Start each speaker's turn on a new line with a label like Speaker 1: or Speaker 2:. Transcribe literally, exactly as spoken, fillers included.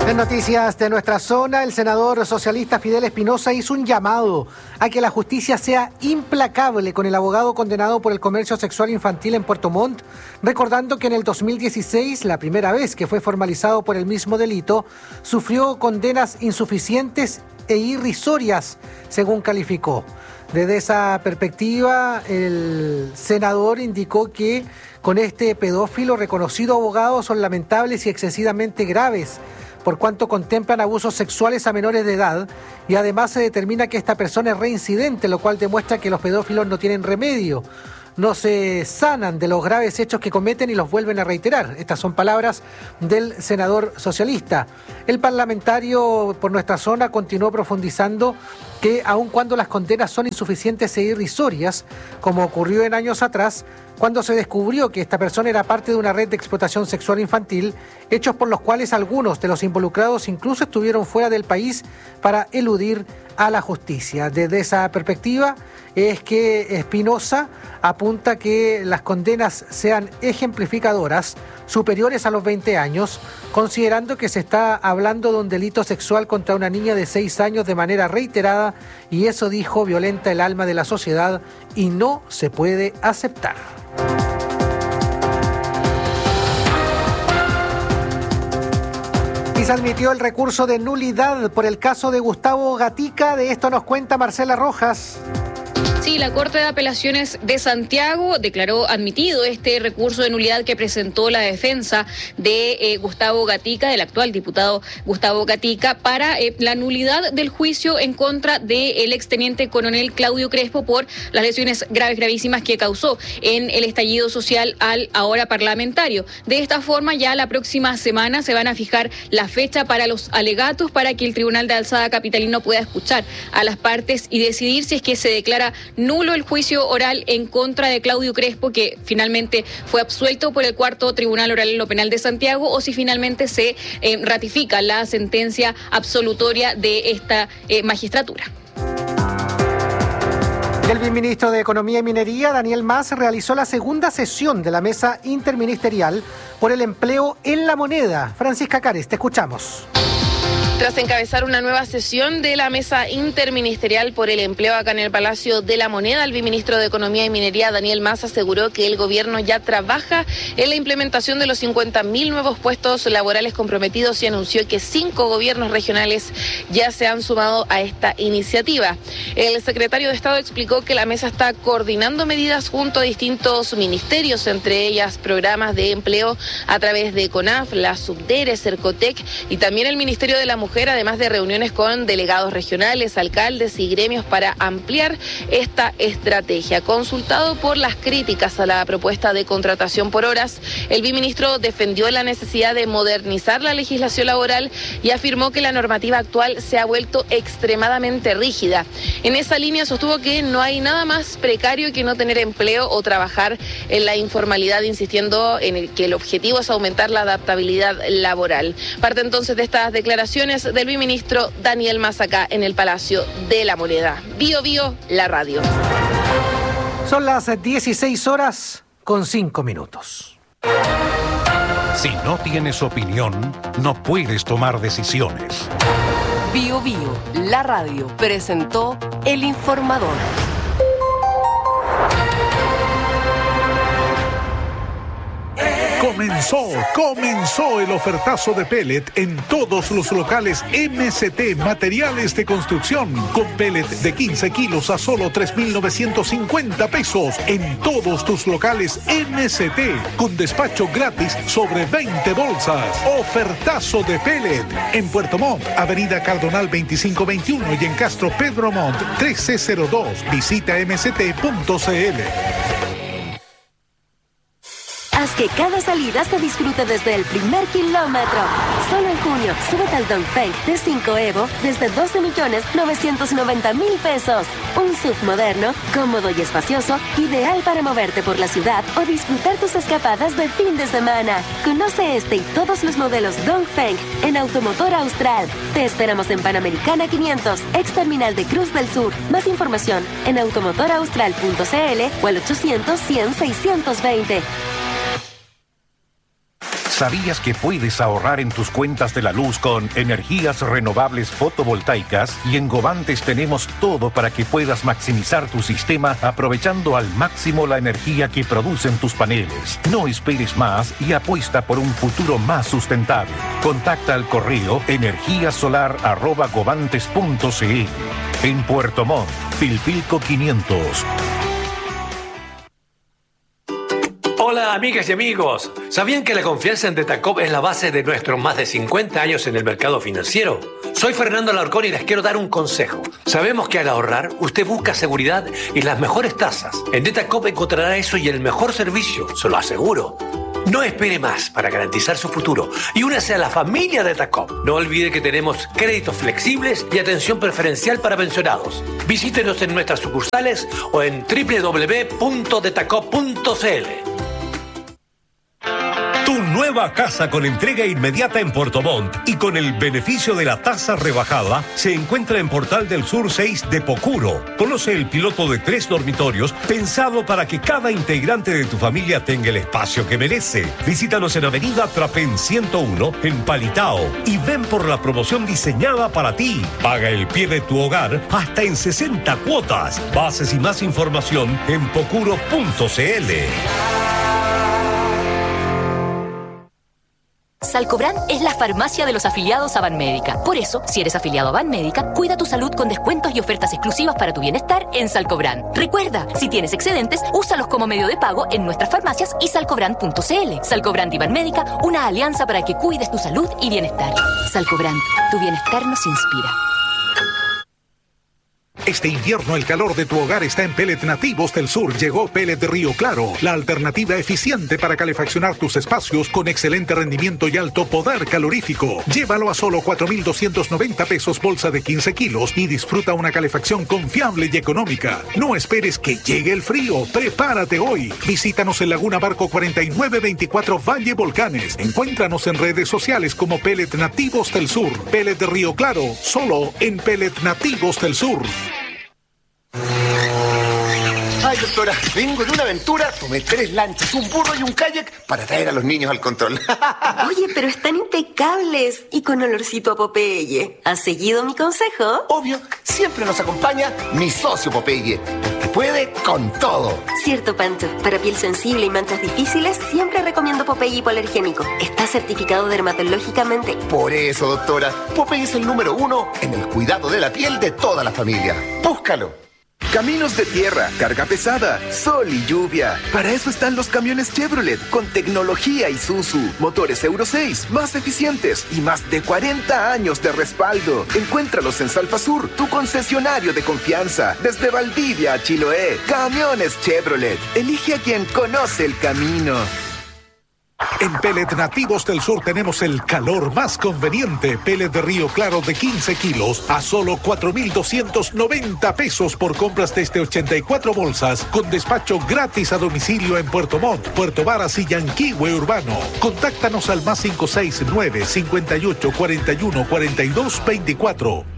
Speaker 1: En noticias de nuestra zona, el senador socialista Fidel Espinosa hizo un llamado a que la justicia sea implacable con el abogado condenado por el comercio sexual infantil en Puerto Montt, recordando que en el dos mil dieciséis, la primera vez que fue formalizado por el mismo delito, sufrió condenas insuficientes e irrisorias, según calificó. Desde esa perspectiva, el senador indicó que con este pedófilo reconocido abogado son lamentables y excesivamente graves, por cuanto contemplan abusos sexuales a menores de edad, y además se determina que esta persona es reincidente, lo cual demuestra que los pedófilos no tienen remedio, no se sanan de los graves hechos que cometen y los vuelven a reiterar. Estas son palabras del senador socialista. El parlamentario por nuestra zona continuó profundizando que aun cuando las condenas son insuficientes e irrisorias, como ocurrió en años atrás, cuando se descubrió que esta persona era parte de una red de explotación sexual infantil, hechos por los cuales algunos de los involucrados incluso estuvieron fuera del país para eludir a la justicia. Desde esa perspectiva es que Espinosa apunta que las condenas sean ejemplificadoras, superiores a los veinte años, considerando que se está hablando de un delito sexual contra una niña de seis años de manera reiterada, y eso, dijo, violenta el alma de la sociedad y no se puede aceptar. Y se admitió el recurso de nulidad por el caso de Gustavo Gatica. De esto nos cuenta Marcela Rojas.
Speaker 2: Sí, la Corte de Apelaciones de Santiago declaró admitido este recurso de nulidad que presentó la defensa de eh, Gustavo Gatica, del actual diputado Gustavo Gatica, para eh, la nulidad del juicio en contra del exteniente coronel Claudio Crespo por las lesiones graves, gravísimas que causó en el estallido social al ahora parlamentario. De esta forma, ya la próxima semana se van a fijar la fecha para los alegatos para que el Tribunal de Alzada capitalino pueda escuchar a las partes y decidir si es que se declara nulo el juicio oral en contra de Claudio Crespo, que finalmente fue absuelto por el cuarto Tribunal Oral en lo Penal de Santiago, o si finalmente se eh, ratifica la sentencia absolutoria de esta eh, magistratura.
Speaker 1: El viceministro de Economía y Minería, Daniel Mas, realizó la segunda sesión de la mesa interministerial por el empleo en la moneda. Francisca Cares, te escuchamos.
Speaker 3: Tras encabezar una nueva sesión de la Mesa Interministerial por el Empleo acá en el Palacio de la Moneda, el viceministro de Economía y Minería, Daniel Mas, aseguró que el gobierno ya trabaja en la implementación de los cincuenta mil nuevos puestos laborales comprometidos y anunció que cinco gobiernos regionales ya se han sumado a esta iniciativa. El secretario de Estado explicó que la mesa está coordinando medidas junto a distintos ministerios, entre ellas programas de empleo a través de CONAF, la Subdere, Cercotec y también el Ministerio de la Mujer, además de reuniones con delegados regionales, alcaldes y gremios para ampliar esta estrategia. Consultado por las críticas a la propuesta de contratación por horas, el viceministro defendió la necesidad de modernizar la legislación laboral y afirmó que la normativa actual se ha vuelto extremadamente rígida. En esa línea sostuvo que no hay nada más precario que no tener empleo o trabajar en la informalidad, insistiendo en el que el objetivo es aumentar la adaptabilidad laboral. Parte entonces de estas declaraciones del viceministro Daniel Mas acá en el Palacio de la Moneda. Bio Bio, la radio.
Speaker 1: Son las dieciséis horas con cinco minutos.
Speaker 4: Si no tienes opinión, no puedes tomar decisiones.
Speaker 5: Bio Bio, la radio, presentó El Informador.
Speaker 4: Comenzó, comenzó el ofertazo de pellet en todos los locales M C T Materiales de Construcción, con pellet de quince kilos a solo tres mil novecientos cincuenta pesos en todos tus locales M C T, con despacho gratis sobre veinte bolsas. Ofertazo de pellet en Puerto Montt, Avenida Cardonal veinticinco veintiuno, y en Castro Pedro Montt trece cero dos. Visita m c t punto c l.
Speaker 6: Haz que cada salida se disfrute desde el primer kilómetro. Solo en junio, súbete al Dongfeng T cinco Evo desde doce millones novecientos noventa mil pesos. Un S U V moderno, cómodo y espacioso, ideal para moverte por la ciudad o disfrutar tus escapadas de fin de semana. Conoce este y todos los modelos Dongfeng en Automotor Austral. Te esperamos en Panamericana quinientos, ex terminal de Cruz del Sur. Más información en automotor austral punto c l o al ochocientos cien seiscientos veinte.
Speaker 7: ¿Sabías que puedes ahorrar en tus cuentas de la luz con energías renovables fotovoltaicas? Y en Govantes tenemos todo para que puedas maximizar tu sistema aprovechando al máximo la energía que producen tus paneles. No esperes más y apuesta por un futuro más sustentable. Contacta al correo energíasolar arroba govantes punto c l. En Puerto Montt, Pilpilco quinientos.
Speaker 8: Hola amigas y amigos, ¿sabían que la confianza en Detacop es la base de nuestros más de cincuenta años en el mercado financiero? Soy Fernando Alarcón y les quiero dar un consejo. Sabemos que al ahorrar usted busca seguridad y las mejores tasas. En Detacop encontrará eso y el mejor servicio, se lo aseguro. No espere más para garantizar su futuro y únase a la familia Detacop. No olvide que tenemos créditos flexibles y atención preferencial para pensionados. Visítenos en nuestras sucursales o en doble u doble u doble u punto detacop punto c l.
Speaker 9: Tu nueva casa con entrega inmediata en Puerto Montt y con el beneficio de la tasa rebajada se encuentra en Portal del Sur seis de Pocuro. Conoce el piloto de tres dormitorios pensado para que cada integrante de tu familia tenga el espacio que merece. Visítanos en Avenida Trapén ciento uno en Palitao y ven por la promoción diseñada para ti. Paga el pie de tu hogar hasta en sesenta cuotas. Bases y más información en pocuro punto c l.
Speaker 10: Salcobran es la farmacia de los afiliados a Banmédica. Por eso, si eres afiliado a Banmédica, cuida tu salud con descuentos y ofertas exclusivas para tu bienestar en Salcobran. Recuerda, si tienes excedentes, úsalos como medio de pago en nuestras farmacias y salcobran punto c l. Salcobran y Banmédica, una alianza para que cuides tu salud y bienestar. Salcobran, tu bienestar nos inspira.
Speaker 4: Este invierno el calor de tu hogar está en Pellet Nativos del Sur. Llegó Pellet Río Claro, la alternativa eficiente para calefaccionar tus espacios con excelente rendimiento y alto poder calorífico. Llévalo a solo cuatro mil doscientos noventa pesos bolsa de quince kilos y disfruta una calefacción confiable y económica. No esperes que llegue el frío, prepárate hoy. Visítanos en Laguna Barco cuarenta y nueve veinticuatro Valle Volcanes. Encuéntranos en redes sociales como Pellet Nativos del Sur. Pellet Río Claro, solo en Pellet Nativos del Sur.
Speaker 11: Ay, doctora, vengo de una aventura, tomé tres lanchas, un burro y un kayak para traer a los niños al control.
Speaker 6: Oye, pero están impecables y con olorcito a Popeye. ¿Has seguido mi consejo?
Speaker 11: Obvio, siempre nos acompaña mi socio Popeye, porque puede con todo.
Speaker 6: Cierto, Pancho. Para piel sensible y manchas difíciles, siempre recomiendo Popeye hipoalergénico. Está certificado dermatológicamente.
Speaker 11: Por eso, doctora, Popeye es el número uno en el cuidado de la piel de toda la familia. Búscalo.
Speaker 12: Caminos de tierra, carga pesada, sol y lluvia. Para eso están los camiones Chevrolet con tecnología Isuzu, motores Euro seis, más eficientes y más de cuarenta años de respaldo. Encuéntralos en Salfasur, tu concesionario de confianza. Desde Valdivia a Chiloé, camiones Chevrolet. Elige a quien conoce el camino.
Speaker 4: En Pellet Nativos del Sur tenemos el calor más conveniente. Pellet de Río Claro de quince kilos a solo cuatro mil doscientos noventa pesos por compras desde ochenta y cuatro bolsas, con despacho gratis a domicilio en Puerto Montt, Puerto Varas y Yanquihue Urbano. Contáctanos al más cinco seis nueve, cincuenta y ocho, cuarenta y uno, cuarenta y dos, veinticuatro.